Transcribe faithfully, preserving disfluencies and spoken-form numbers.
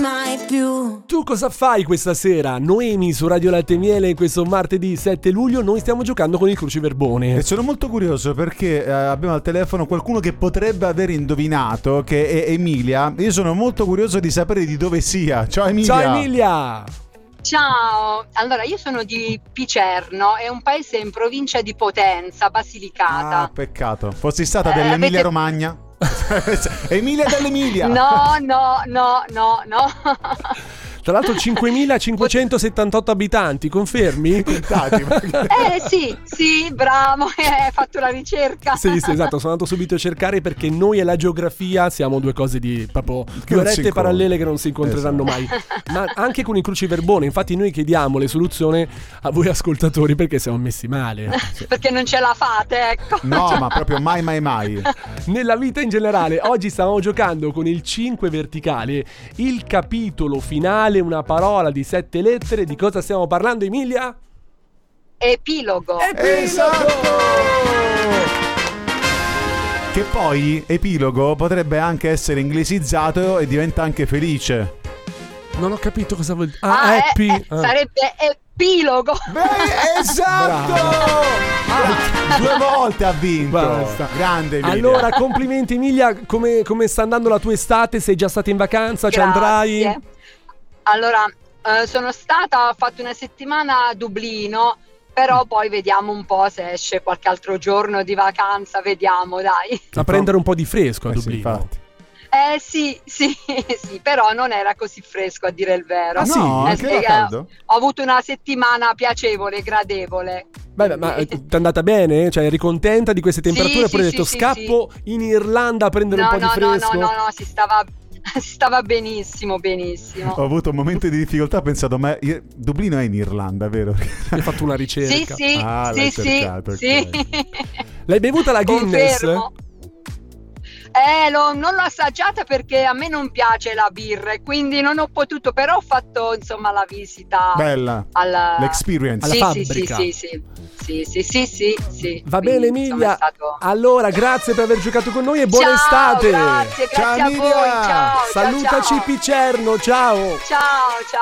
mai più. Tu cosa fai questa sera? Noemi su Radio Latte e Miele in questo martedì sette luglio. Noi stiamo giocando con il cruciverbone. E sono molto curioso perché eh, abbiamo al telefono qualcuno che potrebbe aver indovinato che è Emilia. Io sono molto curioso di sapere di dove sia. Ciao Emilia. Ciao Emilia. Ciao, allora io sono di Picerno, è un paese in provincia di Potenza, Basilicata. Ah, peccato. Fossi stata Eh, dell'Emilia avete- Romagna? Emilia dell'Emilia. No, no, no, no, no. Tra l'altro cinquemilacinquecentosettantotto abitanti, confermi? Contati, ma- Eh sì, sì, bravo, eh, hai fatto la ricerca. Sì, sì, esatto, sono andato subito a cercare perché noi e la geografia siamo due cose di proprio due non si rette incontrano. parallele che non si incontreranno mai. Ma anche con il cruciverbone, infatti noi chiediamo le soluzioni a voi ascoltatori perché siamo messi male. Cioè, Perché non ce la fate, ecco. No, ma proprio mai mai mai. nella vita in generale, oggi stavamo giocando con il cinque verticale, il capitolo finale, una parola di sette lettere. Di cosa stiamo parlando, Emilia? Epilogo. Esatto. Che poi epilogo potrebbe anche essere inglesizzato e diventa anche felice. Non ho capito cosa vuol dire. Ah, Ah, eh, happy. eh, Ah. sarebbe epilogo. Beh, esatto. Ah, due volte ha vinto. Basta. Grande Emilia. Allora, complimenti Emilia, come, come sta andando la tua estate? Sei già stata in vacanza? Ci andrai? Grazie. Allora, eh, sono stata, ho fatto una settimana a Dublino, però poi vediamo un po' se esce qualche altro giorno di vacanza, vediamo, dai. A prendere un po' di fresco a Eh sì, Dublino. infatti. Eh sì, sì, sì, però non era così fresco a dire il vero. Ah, sì? Eh, Anche era eh, caldo? Ho avuto una settimana piacevole, gradevole. Beh, beh, ma eh, ti è andata bene? Cioè, eri contenta di queste temperature? Sì, Oppure hai sì, detto sì, scappo in Irlanda a prendere No, un po' no, di no, fresco? no, no, no, si stava, si stava benissimo, benissimo. Ho avuto un momento di difficoltà, ho pensato, ma io- Dublino è in Irlanda, vero? Hai fatto una ricerca. Sì, sì, Ah, sì, l'hai sì, cercato, sì. L'hai bevuta la Guinness? Confermo. Eh, lo- non l'ho assaggiata perché a me non piace la birra, e quindi non ho potuto, però ho fatto insomma la visita Bella. alla L'experience. Alla sì, fabbrica. Sì, sì, sì, sì, sì, sì, sì, sì. Va Quindi, bene insomma, Emilia, è stato- allora grazie per aver giocato con noi e buona Ciao, estate. grazie, grazie Ciao, a voi, Emilia. ciao, ciao, Salutaci ciao. Picerno, ciao. Ciao, ciao.